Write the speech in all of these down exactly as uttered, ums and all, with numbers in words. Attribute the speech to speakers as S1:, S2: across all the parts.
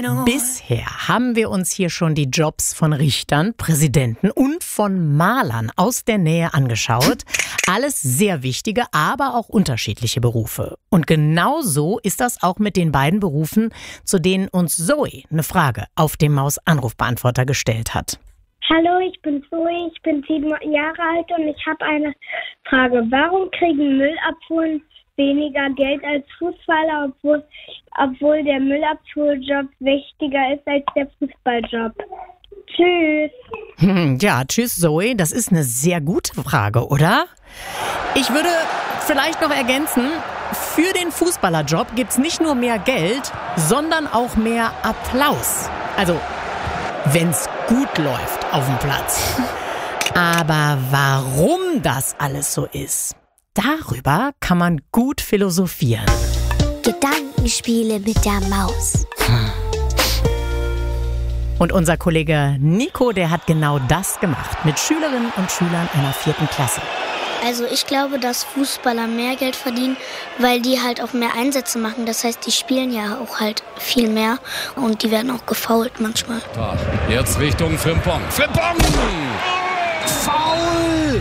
S1: Bisher haben wir uns hier schon die Jobs von Richtern, Präsidenten und von Malern aus der Nähe angeschaut. Alles sehr wichtige, aber auch unterschiedliche Berufe. Und genau so ist das auch mit den beiden Berufen, zu denen uns Zoe eine Frage auf dem Maus-Anrufbeantworter gestellt hat.
S2: Hallo, ich bin Zoe, ich bin sieben Jahre alt und ich habe eine Frage. Warum kriegen Müllabfuhren weniger Geld als Fußballer, obwohl, obwohl der Müllabfuhrjob wichtiger ist als der Fußballjob? Tschüss.
S1: Hm, ja, tschüss Zoe, das ist eine sehr gute Frage, oder? Ich würde vielleicht noch ergänzen, für den Fußballerjob gibt's nicht nur mehr Geld, sondern auch mehr Applaus. Also, wenn's gut läuft auf dem Platz. Aber warum das alles so ist, darüber kann man gut philosophieren.
S3: Gedankenspiele mit der Maus.
S1: Und unser Kollege Nico, der hat genau das gemacht mit Schülerinnen und Schülern einer vierten Klasse.
S3: Also ich glaube, dass Fußballer mehr Geld verdienen, weil die halt auch mehr Einsätze machen. Das heißt, die spielen ja auch halt viel mehr und die werden auch gefoult manchmal.
S4: Jetzt Richtung Frimpong. Frimpong! Foul!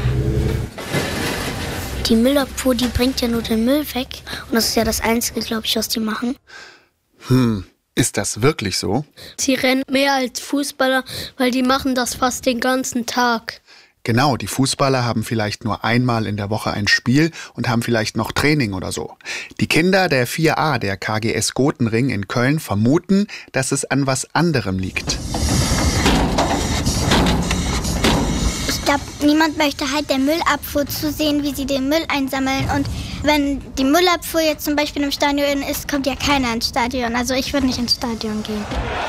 S3: Die Müllabfuhr, die bringt ja nur den Müll weg. Und das ist ja das Einzige, glaube ich, was die machen.
S5: Hm, ist das wirklich so?
S6: Sie rennen mehr als Fußballer, weil die machen das fast den ganzen Tag.
S5: Genau, die Fußballer haben vielleicht nur einmal in der Woche ein Spiel und haben vielleicht noch Training oder so. Die Kinder der vier a der K G S Gotenring in Köln vermuten, dass es an was anderem liegt.
S7: Ich glaube, niemand möchte halt der Müllabfuhr zusehen, wie sie den Müll einsammeln. Und wenn die Müllabfuhr jetzt zum Beispiel im Stadion ist, kommt ja keiner ins Stadion. Also ich würde nicht ins Stadion gehen.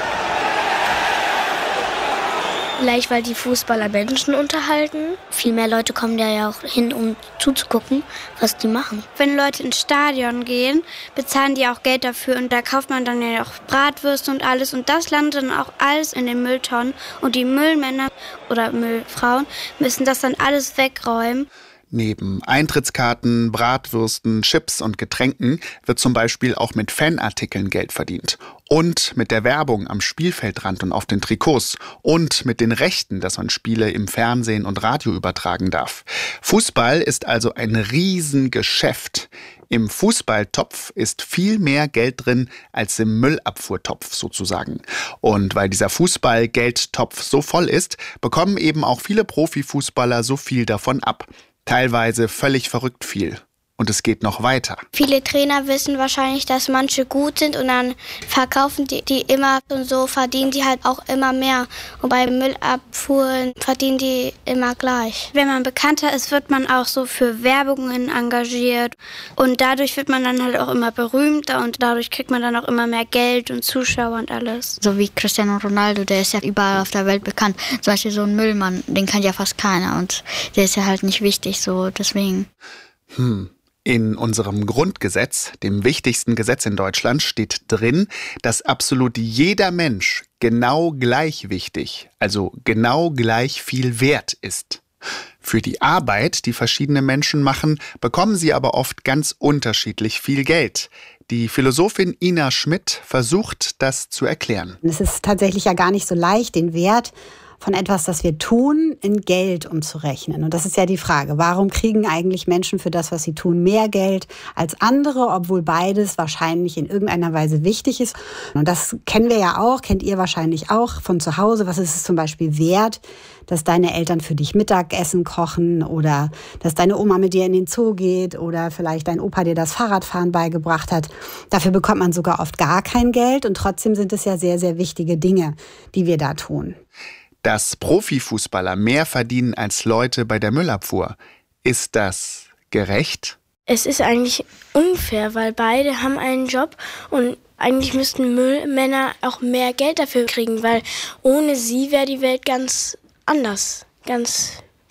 S3: Vielleicht, weil die Fußballer Menschen unterhalten. Viel mehr Leute kommen da ja auch hin, um zuzugucken, was die machen.
S8: Wenn Leute ins Stadion gehen, bezahlen die auch Geld dafür. Und da kauft man dann ja auch Bratwürste und alles. Und das landet dann auch alles in den Mülltonnen. Und die Müllmänner oder Müllfrauen müssen das dann alles wegräumen.
S5: Neben Eintrittskarten, Bratwürsten, Chips und Getränken wird zum Beispiel auch mit Fanartikeln Geld verdient. Und mit der Werbung am Spielfeldrand und auf den Trikots. Und mit den Rechten, dass man Spiele im Fernsehen und Radio übertragen darf. Fußball ist also ein Riesengeschäft. Im Fußballtopf ist viel mehr Geld drin als im Müllabfuhrtopf sozusagen. Und weil dieser Fußball-Geldtopf so voll ist, bekommen eben auch viele Profifußballer so viel davon ab. Teilweise völlig verrückt viel. Und es geht noch weiter.
S8: Viele Trainer wissen wahrscheinlich, dass manche gut sind und dann verkaufen die, die immer und so verdienen die halt auch immer mehr. Und bei Müllabfuhren verdienen die immer gleich. Wenn man bekannter ist, wird man auch so für Werbungen engagiert. Und dadurch wird man dann halt auch immer berühmter und dadurch kriegt man dann auch immer mehr Geld und Zuschauer und alles.
S9: So wie Cristiano Ronaldo, der ist ja überall auf der Welt bekannt. Zum Beispiel so ein Müllmann, den kennt ja fast keiner und der ist ja halt nicht wichtig, so deswegen.
S5: Hm. In unserem Grundgesetz, dem wichtigsten Gesetz in Deutschland, steht drin, dass absolut jeder Mensch genau gleich wichtig, also genau gleich viel wert ist. Für die Arbeit, die verschiedene Menschen machen, bekommen sie aber oft ganz unterschiedlich viel Geld. Die Philosophin Ina Schmidt versucht, das zu erklären.
S10: Es ist tatsächlich ja gar nicht so leicht, den Wert von etwas, das wir tun, in Geld umzurechnen. Und das ist ja die Frage, warum kriegen eigentlich Menschen für das, was sie tun, mehr Geld als andere, obwohl beides wahrscheinlich in irgendeiner Weise wichtig ist. Und das kennen wir ja auch, kennt ihr wahrscheinlich auch von zu Hause. Was ist es zum Beispiel wert, dass deine Eltern für dich Mittagessen kochen oder dass deine Oma mit dir in den Zoo geht oder vielleicht dein Opa dir das Fahrradfahren beigebracht hat. Dafür bekommt man sogar oft gar kein Geld und trotzdem sind es ja sehr, sehr wichtige Dinge, die wir da tun.
S5: Dass Profifußballer mehr verdienen als Leute bei der Müllabfuhr, ist das gerecht?
S6: Es ist eigentlich unfair, weil beide haben einen Job und eigentlich müssten Müllmänner auch mehr Geld dafür kriegen, weil ohne sie wäre die Welt ganz anders, ganz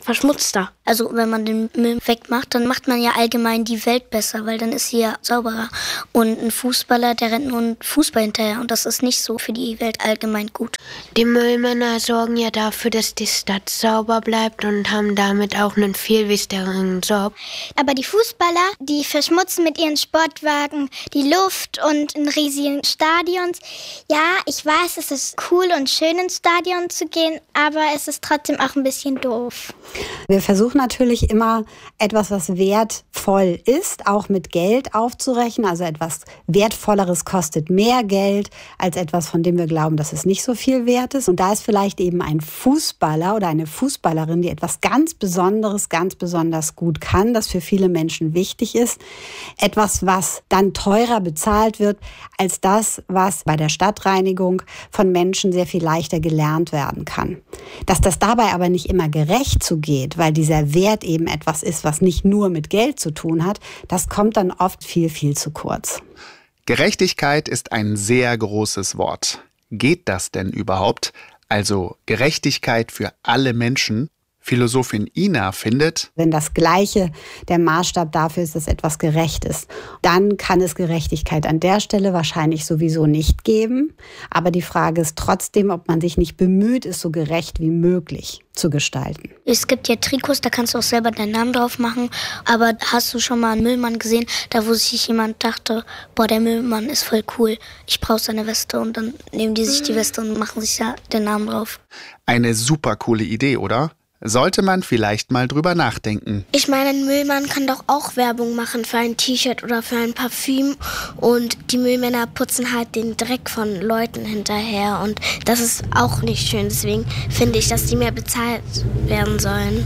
S6: verschmutzter.
S3: Also wenn man den Müll wegmacht, dann macht man ja allgemein die Welt besser, weil dann ist sie ja sauberer. Und ein Fußballer, der rennt nur einen Fußball hinterher und das ist nicht so für die Welt allgemein gut.
S11: Die Müllmänner sorgen ja dafür, dass die Stadt sauber bleibt und haben damit auch einen viel wichtigeren Job.
S7: Aber die Fußballer, die verschmutzen mit ihren Sportwagen die Luft und in riesigen Stadions. Ja, ich weiß, es ist cool und schön ins Stadion zu gehen, aber es ist trotzdem auch ein bisschen doof.
S10: Wir versuchen natürlich immer etwas, was wertvoll ist, auch mit Geld aufzurechnen. Also etwas Wertvolleres kostet mehr Geld als etwas, von dem wir glauben, dass es nicht so viel wert ist. Und da ist vielleicht eben ein Fußballer oder eine Fußballerin, die etwas ganz Besonderes, ganz besonders gut kann, das für viele Menschen wichtig ist. Etwas, was dann teurer bezahlt wird als das, was bei der Stadtreinigung von Menschen sehr viel leichter gelernt werden kann. Dass das dabei aber nicht immer gerecht zugeht, weil dieser Wert eben etwas ist, was nicht nur mit Geld zu tun hat, das kommt dann oft viel, viel zu kurz.
S5: Gerechtigkeit ist ein sehr großes Wort. Geht das denn überhaupt? Also Gerechtigkeit für alle Menschen? Philosophin Ina findet,
S10: wenn das Gleiche der Maßstab dafür ist, dass etwas gerecht ist, dann kann es Gerechtigkeit an der Stelle wahrscheinlich sowieso nicht geben. Aber die Frage ist trotzdem, ob man sich nicht bemüht, es so gerecht wie möglich zu gestalten.
S3: Es gibt ja Trikots, da kannst du auch selber deinen Namen drauf machen. Aber hast du schon mal einen Müllmann gesehen, da wo sich jemand dachte, boah, der Müllmann ist voll cool, ich brauche seine Weste. Und dann nehmen die sich die Weste und machen sich ja den Namen drauf.
S5: Eine super coole Idee, oder? Sollte man vielleicht mal drüber nachdenken.
S6: Ich meine, ein Müllmann kann doch auch Werbung machen für ein T-Shirt oder für ein Parfüm. Und die Müllmänner putzen halt den Dreck von Leuten hinterher. Und das ist auch nicht schön. Deswegen finde ich, dass die mehr bezahlt werden sollen.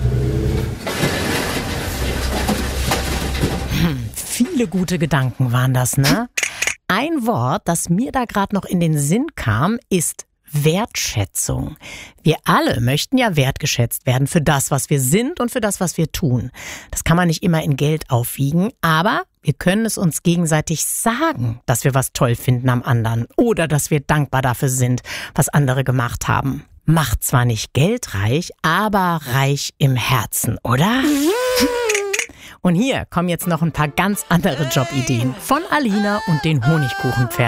S1: Hm, viele gute Gedanken waren das, ne? Ein Wort, das mir da gerade noch in den Sinn kam, ist Wertschätzung. Wir alle möchten ja wertgeschätzt werden für das, was wir sind und für das, was wir tun. Das kann man nicht immer in Geld aufwiegen, aber wir können es uns gegenseitig sagen, dass wir was toll finden am anderen oder dass wir dankbar dafür sind, was andere gemacht haben. Macht zwar nicht geldreich, aber reich im Herzen, oder? Und hier kommen jetzt noch ein paar ganz andere Jobideen von Alina und den Honigkuchenpferden.